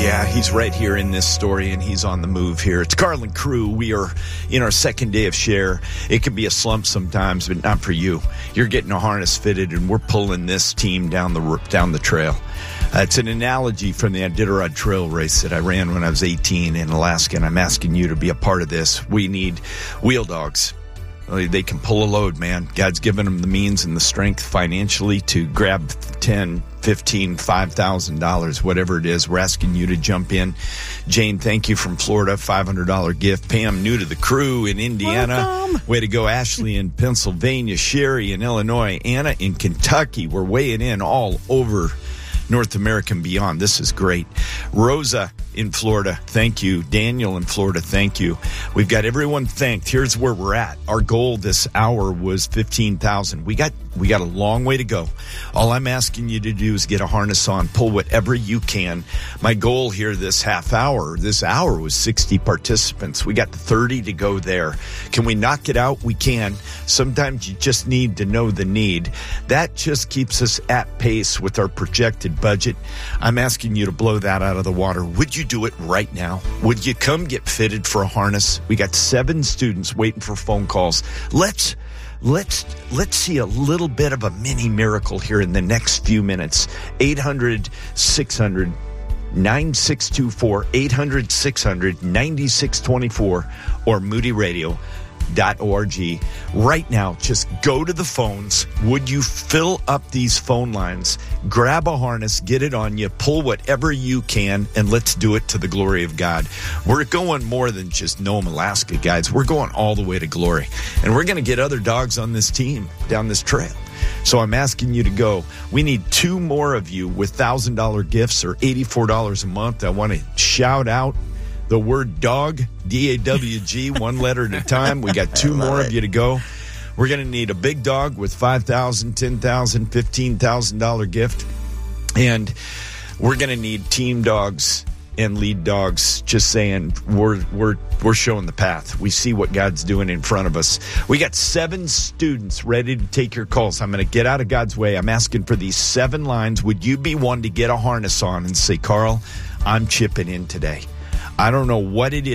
Yeah, he's right here in this story, and he's on the move here. It's Carlin Crew. We are in our second day of share. It can be a slump sometimes, but not for you. You're getting a harness fitted, and we're pulling this team down the trail. It's an analogy from the Iditarod Trail race that I ran when I was 18 in Alaska, and I'm asking you to be a part of this. We need wheel dogs. They can pull a load, man. God's given them the means and the strength financially to grab $10, $15, $5,000, whatever it is. We're asking you to jump in. Jane, thank you from Florida, $500 gift. Pam, new to the crew in Indiana. Welcome. Way to go. Ashley in Pennsylvania. Sherry in Illinois. Anna in Kentucky. We're weighing in all over North America and beyond. This is great. Rosa in Florida, thank you. Daniel in Florida, thank you. We've got everyone thanked. Here's where we're at. Our goal this hour was 15,000. We got a long way to go. All I'm asking you to do is get a harness on, pull whatever you can. My goal here this hour was 60 participants. We got 30 to go there. Can we knock it out? We can. Sometimes you just need to know the need. That just keeps us at pace with our projected budget. I'm asking you to blow that out of the water. Would you do it right now? Would you come get fitted for a harness? We got 7 students waiting for phone calls. Let's see a little bit of a mini miracle here in the next few minutes. 800-600-9624, 800-600-9624, or moodyradio.org. Right now, just go to the phones. Would you fill up these phone lines? Grab a harness, get it on you, pull whatever you can, and let's do it to the glory of God. We're going more than just Nome, Alaska, guys. We're going all the way to glory. And we're going to get other dogs on this team down this trail. So I'm asking you to go. We need 2 more of you with $1,000 gifts or $84 a month. I want to shout out the word dog, D-A-W-G, one letter at a time. We got 2 more of you to go. We're going to need a big dog with $5,000, $10,000, $15,000 gift. And we're going to need team dogs and lead dogs. Just saying, we're showing the path. We see what God's doing in front of us. We got 7 students ready to take your calls. I'm going to get out of God's way. I'm asking for these 7 lines. Would you be one to get a harness on and say, Carl, I'm chipping in today? I don't know what it is.